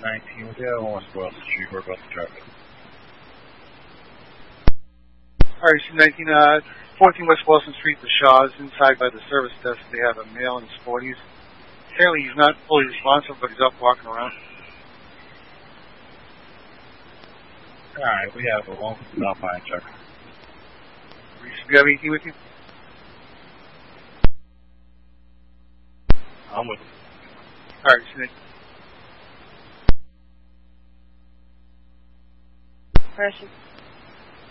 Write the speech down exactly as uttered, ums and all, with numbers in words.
nineteen, with the one West Boylston Street, we're about to traffic. Alright, C nineteen, uh, fourteen West Boylston Street, the Shaw's, inside by the service desk. They have a male in his forties. Apparently he's not fully responsive, but he's up walking around. Alright, we have a one stop by check. Do you have anything with you? I'm with you. Alright, C nineteen. Precious.